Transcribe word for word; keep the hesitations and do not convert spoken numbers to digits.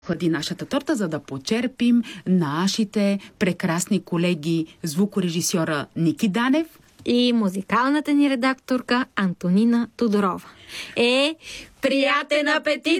Хлади нашата торта, за да почерпим нашите прекрасни колеги, звукорежисьора Ники Данев и музикалната ни редакторка Антонина Тодорова. Е, приятен апетит!